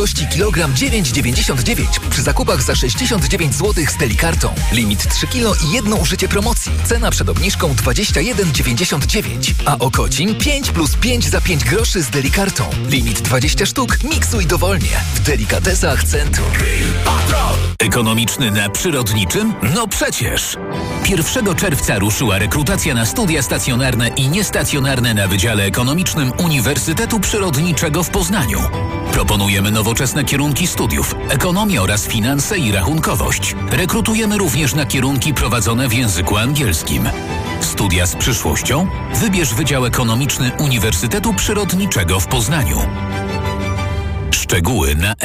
wielkości kilogram 9,99 przy zakupach za 69 zł z Delikartą. Limit 3 kg i jedno użycie promocji. Cena przed obniżką 21,99. A Okocim 5 plus 5 za 5 groszy z Delikartą. Limit 20 sztuk, miksuj dowolnie. W Delikatesach Centrum. Ekonomiczny na przyrodniczym? No przecież! 1 czerwca ruszyła rekrutacja na studia stacjonarne i niestacjonarne na Wydziale Ekonomicznym Uniwersytetu Przyrodniczego w Poznaniu. Proponujemy nowoczesne kierunki studiów, ekonomię oraz finanse i rachunkowość. Rekrutujemy również na kierunki prowadzone w języku angielskim. Studia z przyszłością? Wybierz Wydział Ekonomiczny Uniwersytetu Przyrodniczego w Poznaniu. Szczegóły na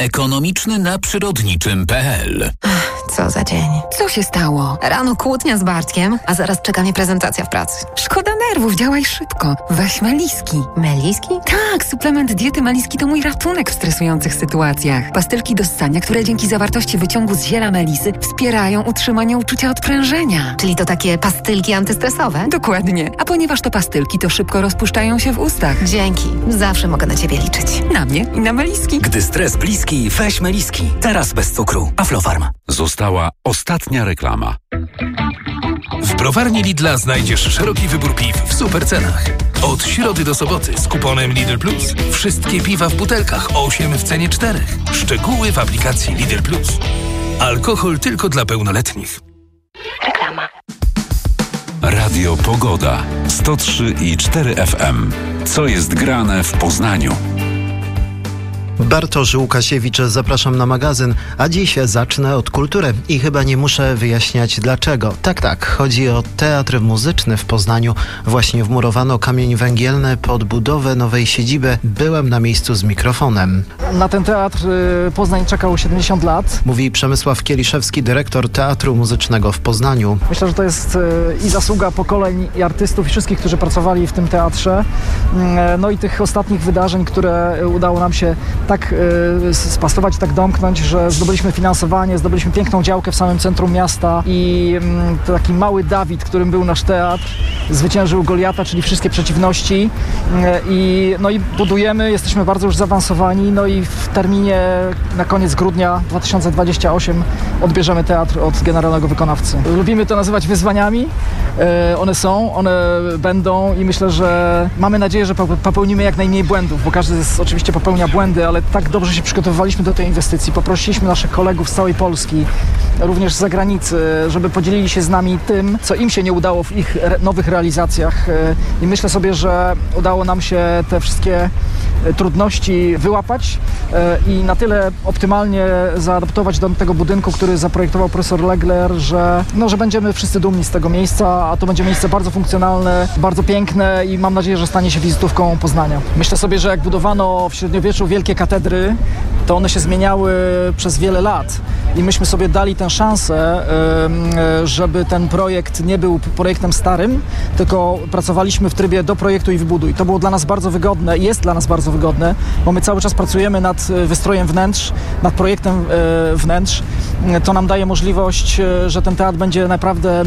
ekonomicznynaprzyrodniczym.pl. Co za dzień. Co się stało? Rano kłótnia z Bartkiem, a zaraz czeka mnie prezentacja w pracy. Szkoda nerwów, działaj szybko. Weź Meliski. Meliski? Tak, suplement diety Meliski to mój ratunek w stresujących sytuacjach. Pastylki do ssania, które dzięki zawartości wyciągu z ziela melisy wspierają utrzymanie uczucia odprężenia. Czyli to takie pastylki antystresowe? Dokładnie. A ponieważ to pastylki, to szybko rozpuszczają się w ustach. Dzięki. Zawsze mogę na ciebie liczyć. Na mnie i na Meliski. Gdy stres bliski, weź Meliski. Teraz bez cukru. Aflofarm. Została ostatnia reklama. W browarni Lidla znajdziesz szeroki wybór piw w super cenach. Od środy do soboty z kuponem Lidl Plus. Wszystkie piwa w butelkach 8 w cenie 4. Szczegóły w aplikacji Lidl Plus. Alkohol tylko dla pełnoletnich. Reklama. Radio Pogoda 103,4 FM. Co jest grane w Poznaniu? Bartosz Łukasiewicz, zapraszam na magazyn, a dziś zacznę od kultury i chyba nie muszę wyjaśniać dlaczego. Tak, chodzi o Teatr Muzyczny w Poznaniu. Właśnie wmurowano kamień węgielny pod budowę nowej siedziby. Byłem na miejscu z mikrofonem. Na ten teatr Poznań czekał 70 lat. Mówi Przemysław Kieliszewski, dyrektor Teatru Muzycznego w Poznaniu. Myślę, że to jest i zasługa pokoleń i artystów i wszystkich, którzy pracowali w tym teatrze. No i tych ostatnich wydarzeń, które udało nam się tak spasować, tak domknąć, że zdobyliśmy finansowanie, zdobyliśmy piękną działkę w samym centrum miasta i taki mały Dawid, którym był nasz teatr, zwyciężył Goliata, czyli wszystkie przeciwności i budujemy, jesteśmy bardzo już zaawansowani, no i w terminie na koniec grudnia 2028 odbierzemy teatr od generalnego wykonawcy. Lubimy to nazywać wyzwaniami, one są, one będą i myślę, że mamy nadzieję, że popełnimy jak najmniej błędów, bo każdy oczywiście popełnia błędy, ale tak dobrze się przygotowywaliśmy do tej inwestycji. Poprosiliśmy naszych kolegów z całej Polski, również z zagranicy, żeby podzielili się z nami tym, co im się nie udało w ich nowych realizacjach. I myślę sobie, że udało nam się te wszystkie trudności wyłapać i na tyle optymalnie zaadaptować do tego budynku, który zaprojektował profesor Legler, że będziemy wszyscy dumni z tego miejsca, a to będzie miejsce bardzo funkcjonalne, bardzo piękne i mam nadzieję, że stanie się wizytówką Poznania. Myślę sobie, że jak budowano w średniowieczu wielkie katedry, to one się zmieniały przez wiele lat i myśmy sobie dali tę szansę, żeby ten projekt nie był projektem starym, tylko pracowaliśmy w trybie do projektu i wybuduj. To było dla nas bardzo wygodne i jest dla nas bardzo wygodne, bo my cały czas pracujemy nad wystrojem wnętrz, nad projektem wnętrz. To nam daje możliwość, że ten teatr będzie naprawdę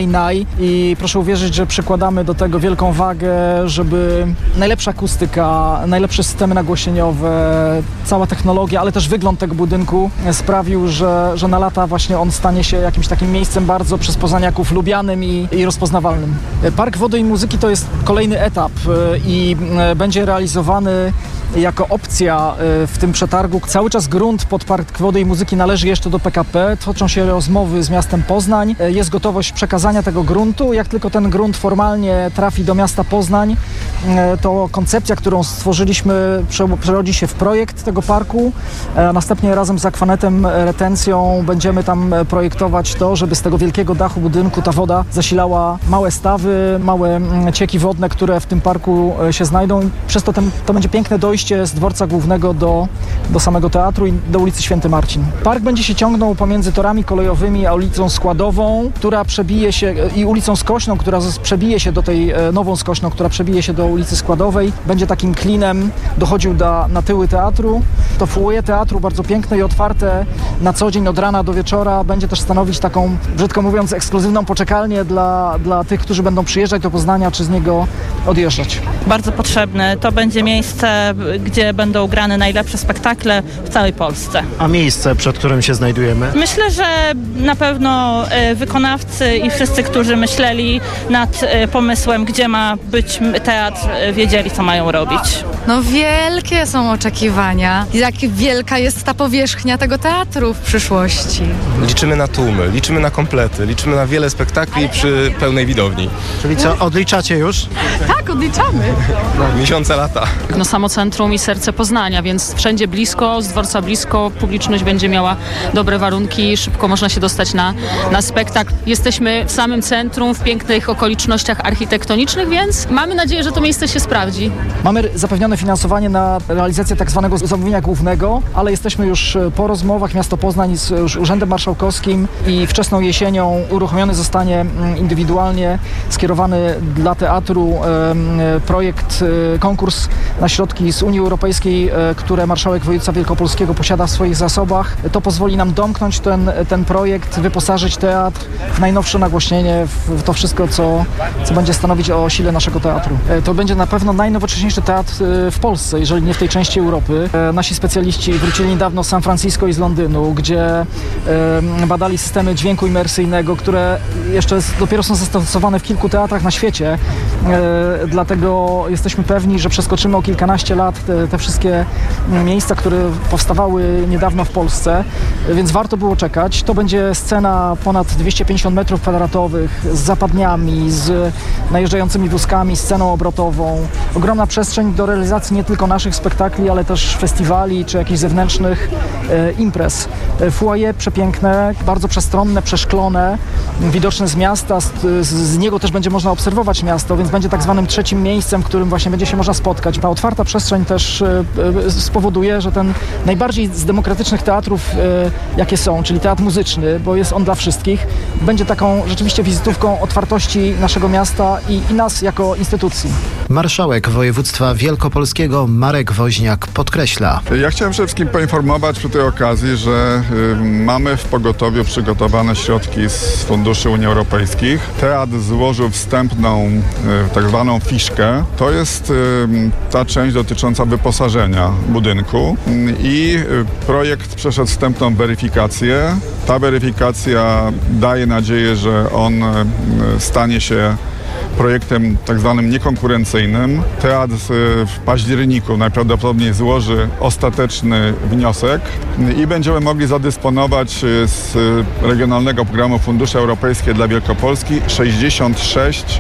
i proszę uwierzyć, że przykładamy do tego wielką wagę, żeby najlepsza akustyka, najlepsze systemy nagłośnieniowe, cała technologia, ale też wygląd tego budynku sprawił, że na lata właśnie on stanie się jakimś takim miejscem bardzo przez poznaniaków lubianym i rozpoznawalnym. Park Wody i Muzyki to jest kolejny etap i będzie realizowany jako opcja w tym przetargu. Cały czas grunt pod Park Wody i Muzyki należy jeszcze do PKP. Toczą się rozmowy z miastem Poznań. Jest gotowość przekazania tego gruntu. Jak tylko ten grunt formalnie trafi do miasta Poznań, to koncepcja, którą stworzyliśmy, przerodzi się w projekt tego parku. Następnie razem z Akwanetem Retencją będziemy tam projektować to, żeby z tego wielkiego dachu budynku ta woda zasilała małe stawy, małe cieki wodne, które w tym parku się znajdą. I przez to będzie piękne dojście z dworca głównego do samego teatru i do ulicy Święty Marcin. Park będzie się ciągnął pomiędzy torami kolejowymi a ulicą Składową, która przebije się i ulicą Skośną, która przebije się do tej nową Skośną, która przebije się do ulicy Składowej. Będzie takim klinem dochodził na tyły teatru. To foyer teatru bardzo piękne i otwarte na co dzień od rana do wieczora. Będzie też stanowić taką, brzydko mówiąc, ekskluzywną poczekalnię dla tych, którzy będą przyjeżdżać do Poznania, czy z niego odjeżdżać. Bardzo potrzebny. To będzie miejsce, gdzie będą grane najlepsze spektakle w całej Polsce. A miejsce, przed którym się znajdujemy? Myślę, że na pewno wykonawcy i wszyscy, którzy myśleli nad pomysłem, gdzie ma być teatr, wiedzieli, co mają robić. No wielkie są oczekiwania. Jak wielka jest ta powierzchnia tego teatru w przyszłości. Liczymy na tłumy, liczymy na komplety, liczymy na wiele spektakli przy pełnej widowni. Czyli co, odliczacie już? Tak, odliczamy. Miesiące, lata. No samo centrum i serce Poznania, więc wszędzie blisko, z dworca blisko, publiczność będzie miała dobre warunki, szybko można się dostać na spektakl. Jesteśmy w samym centrum, w pięknych okolicznościach architektonicznych, więc mamy nadzieję, że to miejsce się sprawdzi. Mamy zapewnione finansowanie na realizację tak zwanego zamówienia głównego, ale jesteśmy już po rozmowach. Miasto Poznań z Urzędem Marszałkowskim i wczesną jesienią uruchomiony zostanie indywidualnie skierowany dla teatru projekt, konkurs na środki z Unii Europejskiej, które marszałek województwa wielkopolskiego posiada w swoich zasobach. To pozwoli nam domknąć ten projekt, wyposażyć teatr w najnowsze nagłośnienie, w to wszystko, co będzie stanowić o sile naszego teatru. To będzie na pewno najnowocześniejszy teatr w Polsce, jeżeli nie w tej części Europy. Nasi specjaliści wrócili niedawno z San Francisco i z Londynu, gdzie badali systemy dźwięku imersyjnego, które jeszcze dopiero są zastosowane w kilku teatrach na świecie. Dlatego jesteśmy pewni, że przeskoczymy o kilkanaście lat te wszystkie miejsca, które powstawały niedawno w Polsce, więc warto było czekać. To będzie scena ponad 250 m2 z zapadniami, z najeżdżającymi wózkami, sceną obrotową. Ogromna przestrzeń do realizacji nie tylko naszych spektakli, ale też festiwali czy jakichś zewnętrznych imprez. Foyer przepiękne, bardzo przestronne, przeszklone, widoczne z miasta, z niego też będzie można obserwować miasto, więc będzie tak zwanym trzecim miejscem, w którym właśnie będzie się można spotkać. Ta otwarta przestrzeń też spowoduje, że ten najbardziej z demokratycznych teatrów, jakie są, czyli teatr muzyczny, bo jest on dla wszystkich, będzie taką rzeczywiście wizytówką otwartości naszego miasta i nas jako instytucji. Marszałek województwa wielkopolskiego Marek Woźniak podkreśla. Ja chciałem przede wszystkim poinformować przy tej okazji, że mamy w pogotowiu przygotowane środki z funduszy Unii Europejskich. Teatr złożył wstępną tak zwaną fiszkę. To jest ta część dotycząca wyposażenia budynku i projekt przeszedł wstępną weryfikację. Ta weryfikacja daje nadzieję, że on stanie się projektem tak zwanym niekonkurencyjnym. Teatr w październiku najprawdopodobniej złoży ostateczny wniosek i będziemy mogli zadysponować z Regionalnego Programu Fundusze Europejskie dla Wielkopolski 66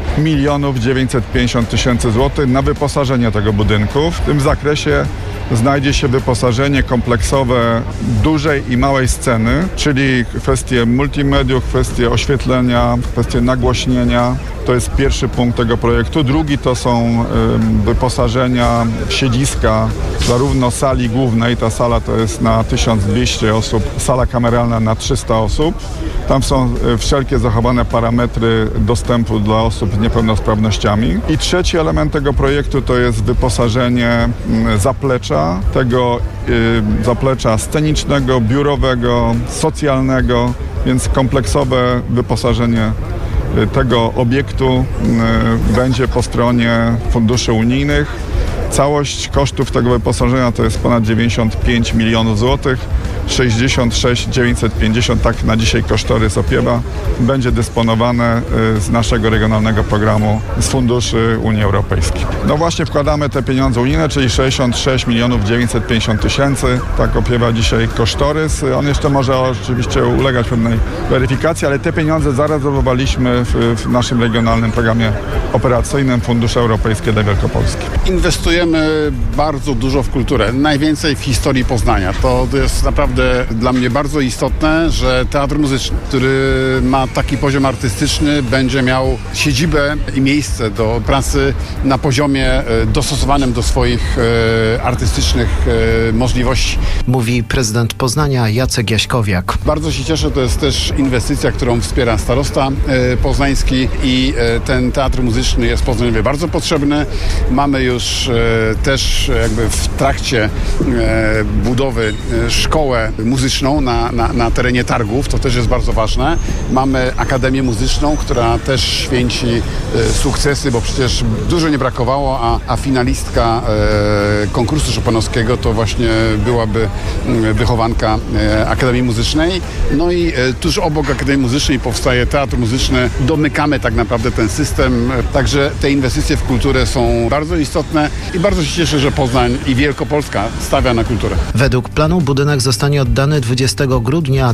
950 000 złotych na wyposażenie tego budynku. W tym zakresie znajdzie się wyposażenie kompleksowe dużej i małej sceny, czyli kwestie multimediów, kwestie oświetlenia, kwestie nagłośnienia. To jest pierwszy punkt tego projektu. Drugi to są wyposażenia w siedziska zarówno sali głównej, ta sala to jest na 1200 osób, sala kameralna na 300 osób. Tam są wszelkie zachowane parametry dostępu dla osób z niepełnosprawnościami. I trzeci element tego projektu to jest wyposażenie zaplecza, tego zaplecza scenicznego, biurowego, socjalnego, więc kompleksowe wyposażenie tego obiektu będzie po stronie funduszy unijnych. Całość kosztów tego wyposażenia to jest ponad 95 milionów złotych. 66 950, tak na dzisiaj kosztorys opiewa, będzie dysponowane z naszego regionalnego programu z funduszy Unii Europejskiej. No właśnie wkładamy te pieniądze unijne, czyli 66 milionów 950 000, tak opiewa dzisiaj kosztorys. On jeszcze może oczywiście ulegać pewnej weryfikacji, ale te pieniądze zarezerwowaliśmy w naszym regionalnym programie operacyjnym Fundusze Europejskie dla Wielkopolski. Inwestujemy bardzo dużo w kulturę, najwięcej w historii Poznania. To jest naprawdę dla mnie bardzo istotne, że teatr muzyczny, który ma taki poziom artystyczny, będzie miał siedzibę i miejsce do pracy na poziomie dostosowanym do swoich artystycznych możliwości. Mówi prezydent Poznania Jacek Jaśkowiak. Bardzo się cieszę, to jest też inwestycja, którą wspiera starosta poznański i ten teatr muzyczny jest Poznaniowi bardzo potrzebny. Mamy już też jakby w trakcie budowy szkołę szkołę muzyczną na terenie targów, to też jest bardzo ważne. Mamy Akademię Muzyczną, która też święci sukcesy, bo przecież dużo nie brakowało, a finalistka konkursu chopinowskiego to właśnie byłaby wychowanka Akademii Muzycznej. No i tuż obok Akademii Muzycznej powstaje Teatr Muzyczny. Domykamy tak naprawdę ten system, także te inwestycje w kulturę są bardzo istotne i bardzo się cieszę, że Poznań i Wielkopolska stawia na kulturę. Według planu budynek zostanie oddany 20 grudnia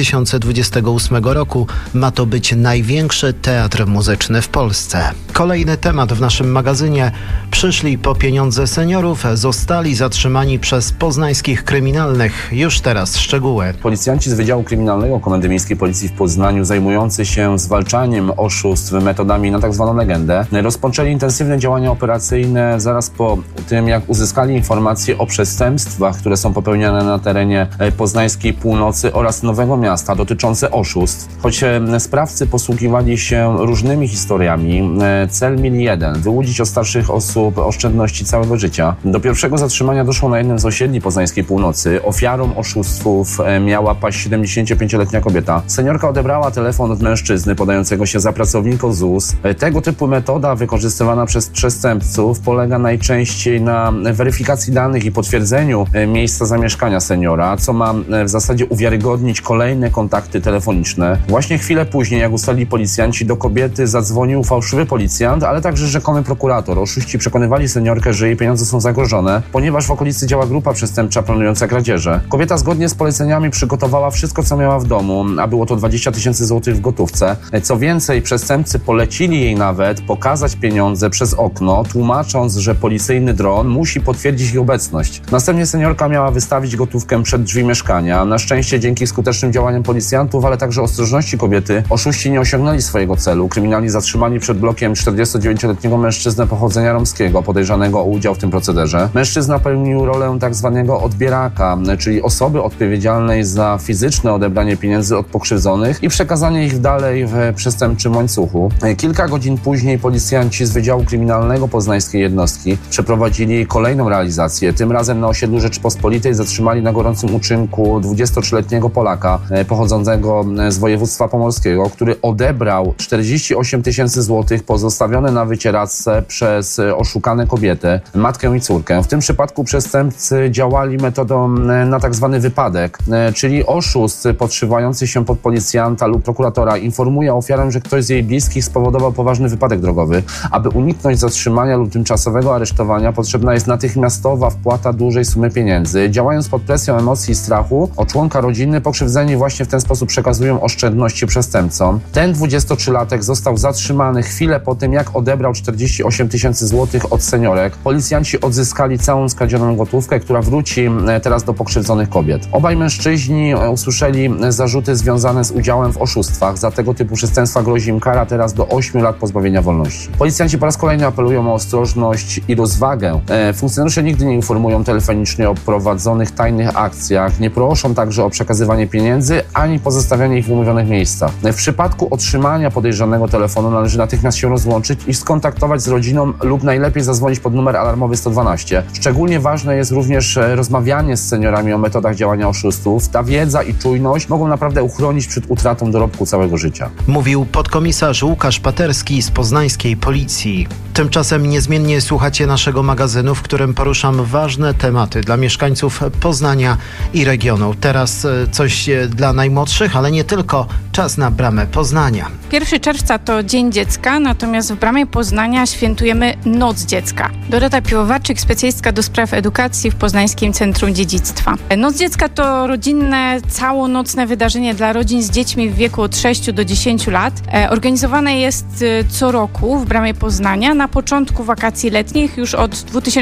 2028 roku. Ma to być największy teatr muzyczny w Polsce. Kolejny temat w naszym magazynie. Przyszli po pieniądze seniorów, zostali zatrzymani przez poznańskich kryminalnych. Już teraz szczegóły. Policjanci z Wydziału Kryminalnego Komendy Miejskiej Policji w Poznaniu, zajmujący się zwalczaniem oszustw metodami na tzw. legendę, rozpoczęli intensywne działania operacyjne zaraz po tym, jak uzyskali informacje o przestępstwach, które są popełniane na terenie poznańskiej północy oraz Nowego Miasta dotyczące oszustw. Choć sprawcy posługiwali się różnymi historiami, cel mieli jeden: wyłudzić od starszych osób oszczędności całego życia. Do pierwszego zatrzymania doszło na jednym z osiedli poznańskiej północy. Ofiarą oszustwów miała paść 75-letnia kobieta. Seniorka odebrała telefon od mężczyzny podającego się za pracownika ZUS. Tego typu metoda wykorzystywana przez przestępców polega najczęściej na weryfikacji danych i potwierdzeniu miejsca zamieszkania seniora, co ma w zasadzie uwiarygodnić kolejne kontakty telefoniczne. Właśnie chwilę później, jak ustalili policjanci, do kobiety zadzwonił fałszywy policjant, ale także rzekomy prokurator. Oszuści przekonywali seniorkę, że jej pieniądze są zagrożone, ponieważ w okolicy działa grupa przestępcza planująca kradzieże. Kobieta zgodnie z poleceniami przygotowała wszystko, co miała w domu, a było to 20 000 złotych w gotówce. Co więcej, przestępcy polecili jej nawet pokazać pieniądze przez okno, tłumacząc, że policyjny dron musi potwierdzić ich obecność. Następnie seniorka miała wystawić gotówkę przed drzwi mieszkania. Na szczęście dzięki skutecznym działaniom policjantów, ale także ostrożności kobiety, oszuści nie osiągnęli swojego celu. Kryminalni zatrzymali przed blokiem 49-letniego mężczyznę pochodzenia romskiego, podejrzanego o udział w tym procederze. Mężczyzna pełnił rolę tak zwanego odbieraka, czyli osoby odpowiedzialnej za fizyczne odebranie pieniędzy od pokrzywdzonych i przekazanie ich dalej w przestępczym łańcuchu. Kilka godzin później policjanci z Wydziału Kryminalnego poznańskiej jednostki przeprowadzili kolejną realizację. Tym razem na osiedlu Rzeczypospolitej zatrzymali na gorącym uczynku 23-letniego Polaka pochodzącego z województwa pomorskiego, który odebrał 48 000 złotych pozostawione na wycieraczce przez oszukane kobietę, matkę i córkę. W tym przypadku przestępcy działali metodą na tak zwany wypadek, czyli oszust podszywający się pod policjanta lub prokuratora informuje ofiarę, że ktoś z jej bliskich spowodował poważny wypadek drogowy. Aby uniknąć zatrzymania lub tymczasowego aresztowania, potrzebna jest natychmiastowa wpłata dużej sumy pieniędzy. Działając pod presją emocji i strachu o członka rodziny, pokrzywdzeni właśnie w ten sposób przekazują oszczędności przestępcom. Ten 23-latek został zatrzymany chwilę po tym, jak odebrał 48 000 złotych od seniorek. Policjanci odzyskali całą skradzioną gotówkę, która wróci teraz do pokrzywdzonych kobiet. Obaj mężczyźni usłyszeli zarzuty związane z udziałem w oszustwach. Za tego typu przestępstwa grozi im kara teraz do 8 lat pozbawienia wolności. Policjanci po raz kolejny apelują o ostrożność i rozwagę. Funkcjonariusze nigdy nie informują telefonicznie o prowadzonych tajnych akcjach, nie proszą także o przekazywanie pieniędzy, ani pozostawianie ich w umówionych miejscach. W przypadku otrzymania podejrzanego telefonu należy natychmiast się rozłączyć i skontaktować z rodziną lub najlepiej zadzwonić pod numer alarmowy 112. Szczególnie ważne jest również rozmawianie z seniorami o metodach działania oszustów. Ta wiedza i czujność mogą naprawdę uchronić przed utratą dorobku całego życia. Mówił podkomisarz Łukasz Paterski z poznańskiej policji. Tymczasem niezmiennie słuchacie naszego magazynu, w którym poruszam ważne tematy dla mieszkańców Poznania i regionu. Teraz coś dla najmłodszych, ale nie tylko. Czas na Bramę Poznania. 1 czerwca to Dzień Dziecka, natomiast w Bramie Poznania świętujemy Noc Dziecka. Dorota Piłowarczyk, specjalistka do spraw edukacji w Poznańskim Centrum Dziedzictwa. Noc Dziecka to rodzinne, całonocne wydarzenie dla rodzin z dziećmi w wieku od 6 do 10 lat. Organizowane jest co roku w Bramie Poznania na początku wakacji letnich już od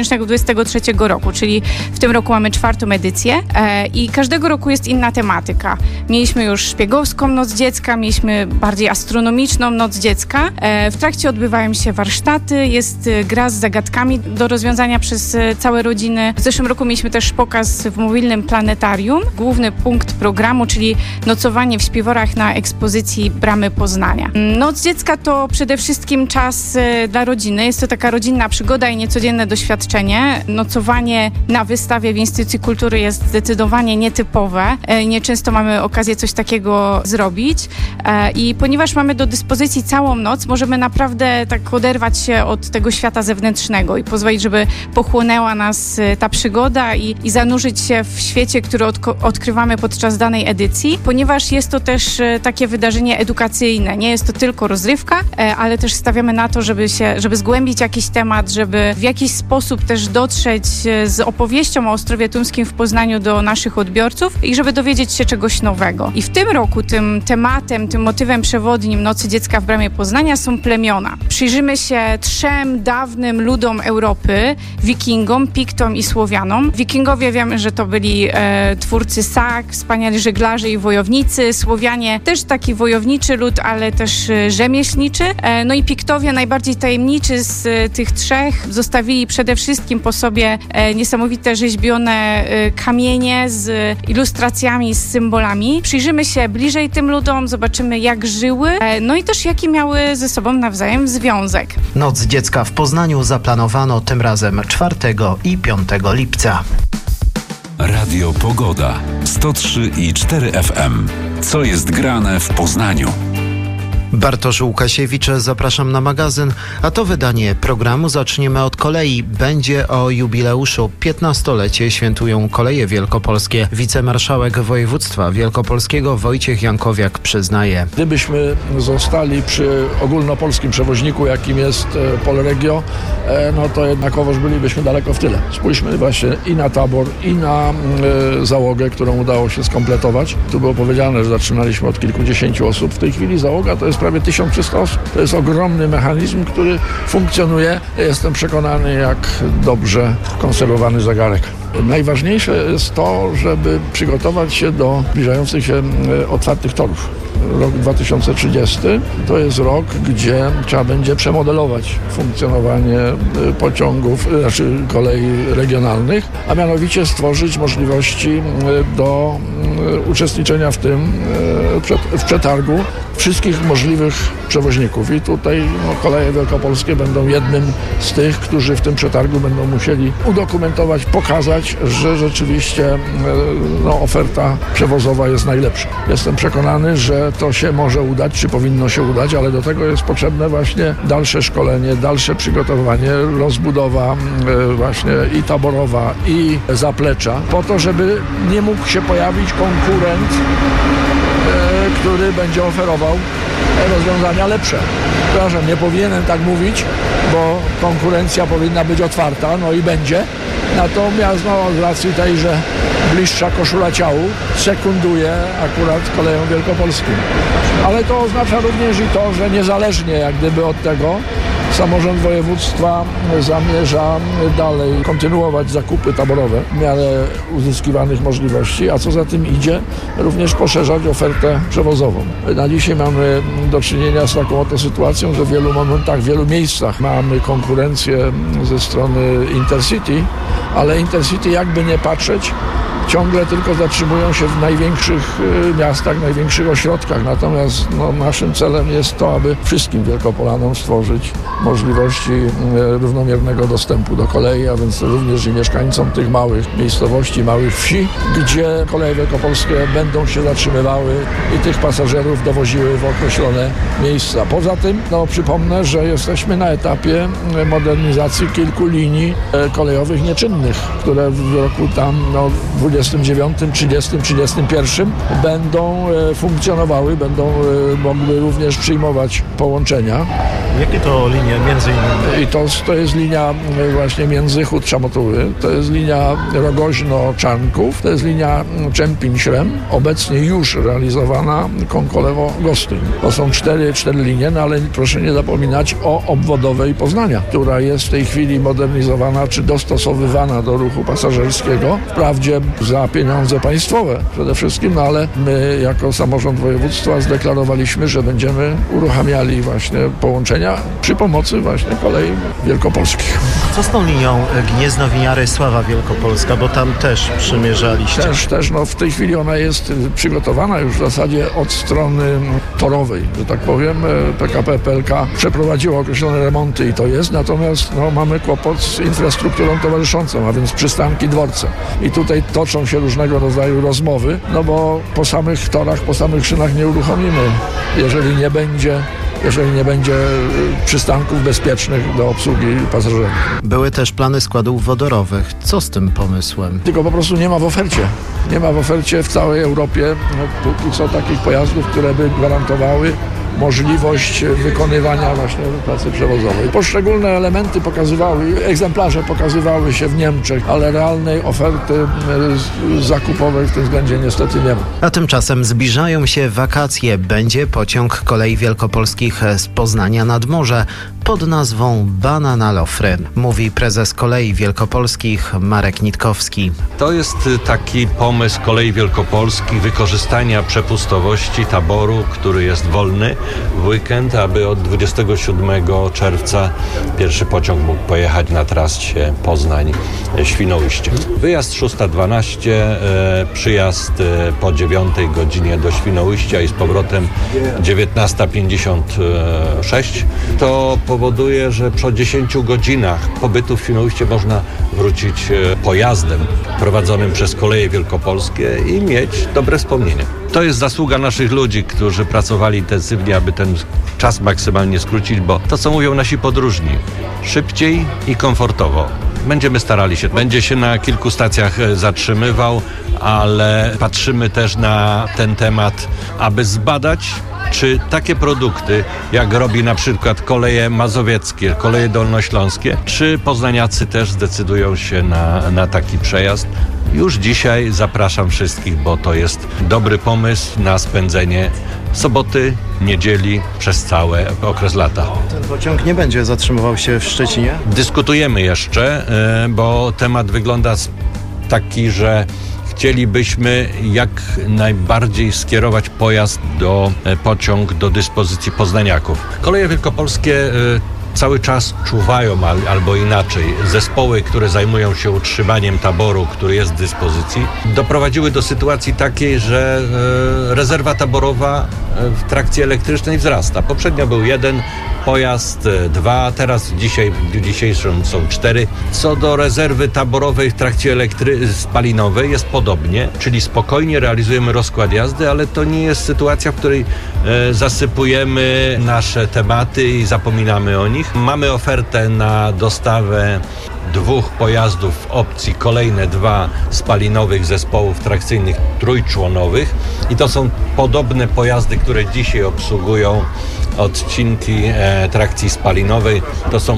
2023 roku, czyli w tym roku mamy 4. edycję i każdego roku jest inna tematyka. Mieliśmy już szpiegowską Noc Dziecka, dziecka, mieliśmy bardziej astronomiczną Noc Dziecka. W trakcie odbywają się warsztaty, jest gra z zagadkami do rozwiązania przez całe rodziny. W zeszłym roku mieliśmy też pokaz w mobilnym planetarium. Główny punkt programu, czyli nocowanie w śpiworach na ekspozycji Bramy Poznania. Noc Dziecka to przede wszystkim czas dla rodziny. Jest to taka rodzinna przygoda i niecodzienne doświadczenie. Nocowanie na wystawie w Instytucie Kultury jest zdecydowanie nietypowe. Nieczęsto mamy okazję coś takiego zrobić. I ponieważ mamy do dyspozycji całą noc, możemy naprawdę tak oderwać się od tego świata zewnętrznego i pozwolić, żeby pochłonęła nas ta przygoda i zanurzyć się w świecie, który odkrywamy podczas danej edycji, ponieważ jest to też takie wydarzenie edukacyjne. Nie jest to tylko rozrywka, ale też stawiamy na to, żeby zgłębić jakiś temat, żeby w jakiś sposób też dotrzeć z opowieścią o Ostrowie Tumskim w Poznaniu do naszych odbiorców i żeby dowiedzieć się czegoś nowego. I w tym roku tym tematem, tym motywem przewodnim Nocy Dziecka w Bramie Poznania są plemiona. Przyjrzymy się 3 dawnym ludom Europy, Wikingom, Piktom i Słowianom. Wikingowie wiemy, że to byli twórcy sag, wspaniali żeglarze i wojownicy. Słowianie też taki wojowniczy lud, ale też rzemieślniczy. No i Piktowie, najbardziej tajemniczy z tych 3, zostawili przede wszystkim po sobie niesamowite rzeźbione kamienie z ilustracjami, z symbolami. Przyjrzymy się bliżej tym ludom, zobaczymy jak żyły, no i też jaki miały ze sobą nawzajem związek. Noc Dziecka w Poznaniu zaplanowano tym razem 4 i 5 lipca. Radio Pogoda 103,4 FM. Co jest grane w Poznaniu? Bartosz Łukasiewicz, zapraszam na magazyn, a to wydanie programu zaczniemy od kolei. Będzie o jubileuszu. 15-lecie świętują Koleje Wielkopolskie. Wicemarszałek województwa wielkopolskiego Wojciech Jankowiak przyznaje. Gdybyśmy zostali przy ogólnopolskim przewoźniku, jakim jest Polregio, no to jednakowoż bylibyśmy daleko w tyle. Spójrzmy właśnie i na tabor, i na załogę, którą udało się skompletować. Tu było powiedziane, że zaczynaliśmy od kilkudziesięciu osób. W tej chwili załoga to jest prawie 1300 osób. To jest ogromny mechanizm, który funkcjonuje. Jestem przekonany, jak dobrze konserwowany zegarek. Najważniejsze jest to, żeby przygotować się do zbliżających się otwartych torów. Rok 2030 to jest rok, gdzie trzeba będzie przemodelować funkcjonowanie pociągów, kolei regionalnych, a mianowicie stworzyć możliwości do uczestniczenia w tym, w przetargu wszystkich możliwych przewoźników. I tutaj Koleje Wielkopolskie będą jednym z tych, którzy w tym przetargu będą musieli udokumentować, pokazać, że rzeczywiście oferta przewozowa jest najlepsza. Jestem przekonany, że to się może udać, czy powinno się udać, ale do tego jest potrzebne właśnie dalsze szkolenie, dalsze przygotowanie, rozbudowa właśnie i taborowa, i zaplecza, po to, żeby nie mógł się pojawić konkurent, który będzie oferował rozwiązania lepsze. Przepraszam, nie powinienem tak mówić, bo konkurencja powinna być otwarta, no i będzie. Natomiast z racji tej, że bliższa koszula ciału sekunduje akurat Kolejom Wielkopolskim. Ale to oznacza również i to, że niezależnie jak gdyby od tego samorząd województwa zamierza dalej kontynuować zakupy taborowe w miarę uzyskiwanych możliwości, a co za tym idzie, również poszerzać ofertę przewozową. Na dzisiaj mamy do czynienia z taką oto sytuacją, że w wielu momentach, w wielu miejscach mamy konkurencję ze strony Intercity, ale Intercity, jakby nie patrzeć, ciągle tylko zatrzymują się w największych miastach, największych ośrodkach. Natomiast naszym celem jest to, aby wszystkim Wielkopolanom stworzyć możliwości równomiernego dostępu do kolei, a więc również i mieszkańcom tych małych miejscowości, małych wsi, gdzie Koleje Wielkopolskie będą się zatrzymywały i tych pasażerów dowoziły w określone miejsca. Poza tym, przypomnę, że jesteśmy na etapie modernizacji kilku linii kolejowych nieczynnych, które w roku tam 29, 30, 31 będą funkcjonowały, będą mogły również przyjmować połączenia. Jakie to linie między innymi? I to jest linia właśnie Międzychód-Szamotuły, to jest linia Rogoźno-Czarnków, to jest linia Czempin-Śrem, obecnie już realizowana Konkolewo-Gostyń. To są cztery linie, ale proszę nie zapominać o obwodowej Poznania, która jest w tej chwili modernizowana czy dostosowywana do ruchu pasażerskiego. Wprawdzie za pieniądze państwowe przede wszystkim, no ale my jako samorząd województwa zdeklarowaliśmy, że będziemy uruchamiali właśnie połączenia przy pomocy właśnie kolei wielkopolskich. Co z tą linią Gniezno-Winiary-Sława Wielkopolska, bo tam też przymierzaliście? Też, no w tej chwili ona jest przygotowana już w zasadzie od strony torowej, że tak powiem. PKP PLK przeprowadziło określone remonty i to jest, natomiast no, mamy kłopot z infrastrukturą towarzyszącą, a więc przystanki, dworce. I tutaj toczą się różnego rodzaju rozmowy, no bo po samych torach, po samych szynach nie uruchomimy, jeżeli nie będzie przystanków bezpiecznych do obsługi pasażerów. Były też plany składów wodorowych. Co z tym pomysłem? Tylko po prostu nie ma w ofercie. Nie ma w ofercie w całej Europie póki co takich pojazdów, które by gwarantowały możliwość wykonywania właśnie pracy przewozowej. Poszczególne elementy egzemplarze pokazywały się w Niemczech, ale realnej oferty zakupowej w tym względzie niestety nie ma. A tymczasem zbliżają się wakacje. Będzie pociąg kolei wielkopolskich z Poznania nad morze pod nazwą Banana Lofry, mówi prezes Kolei Wielkopolskich Marek Nitkowski. To jest taki pomysł Kolei Wielkopolskich wykorzystania przepustowości taboru, który jest wolny w weekend, aby od 27 czerwca pierwszy pociąg mógł pojechać na trasie Poznań-Świnoujście. Wyjazd 6:12, przyjazd po 9 godzinie do Świnoujścia i z powrotem 19:56. To powoduje, że po 10 godzinach pobytu w Świnoujście można wrócić pojazdem prowadzonym przez Koleje Wielkopolskie i mieć dobre wspomnienia. To jest zasługa naszych ludzi, którzy pracowali intensywnie, aby ten czas maksymalnie skrócić, bo to, co mówią nasi podróżni, szybciej i komfortowo. Będziemy starali się. Będzie się na kilku stacjach zatrzymywał, ale patrzymy też na ten temat, aby zbadać, czy takie produkty, jak robi na przykład Koleje Mazowieckie, Koleje Dolnośląskie, czy poznaniacy też zdecydują się na taki przejazd. Już dzisiaj zapraszam wszystkich, bo to jest dobry pomysł na spędzenie soboty, niedzieli przez cały okres lata. Ten pociąg nie będzie zatrzymywał się w Szczecinie? Dyskutujemy jeszcze, bo temat wygląda taki, że chcielibyśmy jak najbardziej skierować pociąg do dyspozycji poznaniaków. Koleje Wielkopolskie cały czas czuwają, albo inaczej, zespoły, które zajmują się utrzymaniem taboru, który jest w dyspozycji, doprowadziły do sytuacji takiej, że rezerwa taborowa w trakcji elektrycznej wzrasta. Poprzednio był 1 pojazd, 2, teraz w dniu dzisiejszym są 4. Co do rezerwy taborowej w trakcie spalinowej jest podobnie, czyli spokojnie realizujemy rozkład jazdy, ale to nie jest sytuacja, w której zasypujemy nasze tematy i zapominamy o nich. Mamy ofertę na dostawę 2 pojazdów w opcji kolejne 2 spalinowych zespołów trakcyjnych trójczłonowych i to są podobne pojazdy, które dzisiaj obsługują odcinki trakcji spalinowej. To są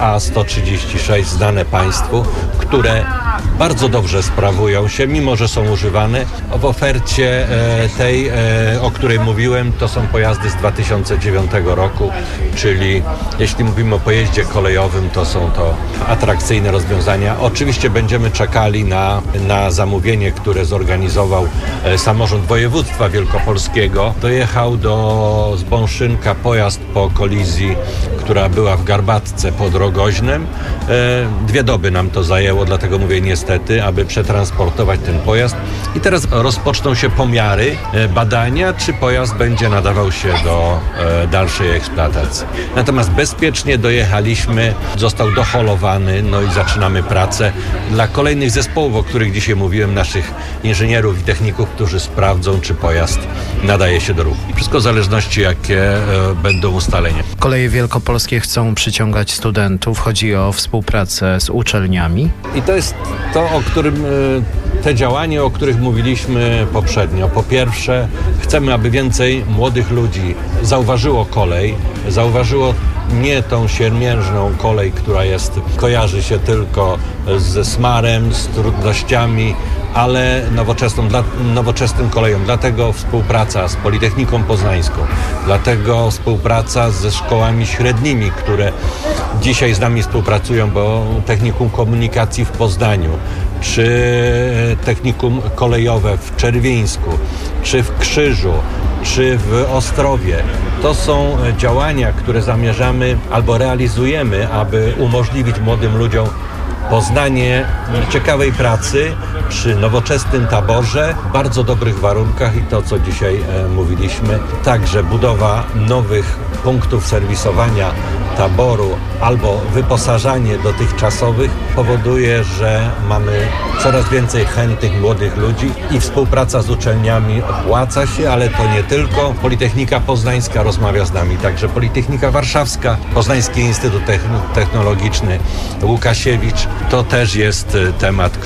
SA-136 znane Państwu, które bardzo dobrze sprawują się, mimo że są używane. W ofercie tej, o której mówiłem, to są pojazdy z 2009 roku, czyli jeśli mówimy o pojeździe kolejowym, to są to atrakcyjne rozwiązania. Oczywiście będziemy czekali na zamówienie, które zorganizował samorząd województwa wielkopolskiego. Dojechał do Zbąszynka pojazd po kolizji, która była w Garbatce pod Rogoźnem. 2 doby nam to zajęło, dlatego mówię niestety, aby przetransportować ten pojazd. I teraz rozpoczną się pomiary, badania, czy pojazd będzie nadawał się do dalszej eksploatacji. Natomiast bezpiecznie dojechaliśmy, został doholowany, no i zaczynamy pracę dla kolejnych zespołów, o których dzisiaj mówiłem, naszych inżynierów i techników, którzy sprawdzą, czy pojazd nadaje się do ruchu. Wszystko w zależności, jakie będą ustalenia. Koleje Wielkopolskie chcą przyciągać studentów. Chodzi o współpracę z uczelniami. I to jest to, te działania, o których mówiliśmy poprzednio. Po pierwsze, chcemy, aby więcej młodych ludzi zauważyło kolej, zauważyło nie tą siermiężną kolej, która kojarzy się tylko ze smarem, z trudnościami, ale nowoczesnym kolejom. Dlatego współpraca z Politechniką Poznańską, dlatego współpraca ze szkołami średnimi, które dzisiaj z nami współpracują, bo Technikum Komunikacji w Poznaniu, czy technikum kolejowe w Czerwińsku, czy w Krzyżu, czy w Ostrowie. To są działania, które zamierzamy albo realizujemy, aby umożliwić młodym ludziom poznanie ciekawej pracy przy nowoczesnym taborze, w bardzo dobrych warunkach i to, co dzisiaj mówiliśmy, także budowa nowych punktów serwisowania taboru albo wyposażanie dotychczasowych powoduje, że mamy coraz więcej chętnych młodych ludzi i współpraca z uczelniami opłaca się, ale to nie tylko. Politechnika Poznańska rozmawia z nami, także Politechnika Warszawska, Poznański Instytut Technologiczny, Łukasiewicz. To też jest temat,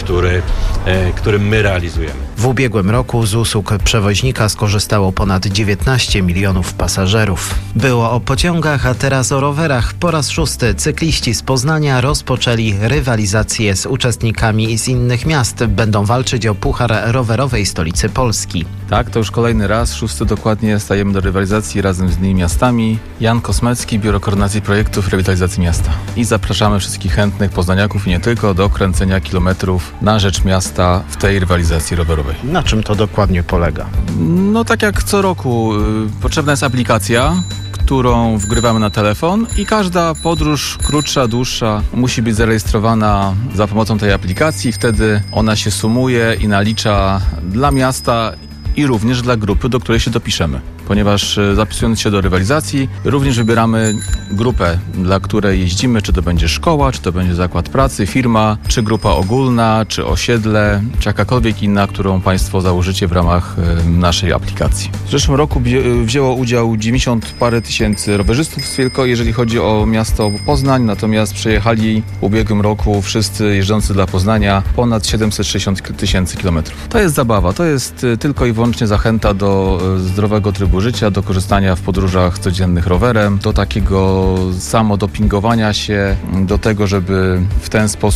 którym my realizujemy. W ubiegłym roku z usług przewoźnika skorzystało ponad 19 milionów pasażerów. Było o pociągach, a teraz o rowerach. Po raz 6 cykliści z Poznania rozpoczęli rywalizację z uczestnikami z innych miast. Będą walczyć o puchar rowerowej stolicy Polski. Tak, to już kolejny raz, 6 dokładnie, stajemy do rywalizacji razem z innymi miastami. Jan Kosmecki, Biuro Koordynacji Projektów Rewitalizacji Miasta. I zapraszamy wszystkich chętnych poznaniaków i nie tylko do kręcenia kilometrów na rzecz miasta w tej rywalizacji rowerowej. Na czym to dokładnie polega? No tak jak co roku potrzebna jest aplikacja, którą wgrywamy na telefon i każda podróż, krótsza, dłuższa, musi być zarejestrowana za pomocą tej aplikacji. Wtedy ona się sumuje i nalicza dla miasta i również dla grupy, do której się dopiszemy. Ponieważ zapisując się do rywalizacji, również wybieramy grupę, dla której jeździmy, czy to będzie szkoła, czy to będzie zakład pracy, firma, czy grupa ogólna, czy osiedle, czy jakakolwiek inna, którą Państwo założycie w ramach naszej aplikacji. W zeszłym roku wzięło udział 90 parę tysięcy rowerzystów tylko, jeżeli chodzi o miasto Poznań, natomiast przejechali w ubiegłym roku wszyscy jeżdżący dla Poznania ponad 760 tysięcy kilometrów. To jest zabawa, to jest tylko i wyłącznie zachęta do zdrowego trybu życia, do korzystania w podróżach codziennych rowerem, do takiego samodopingowania się, do tego, żeby w ten sposób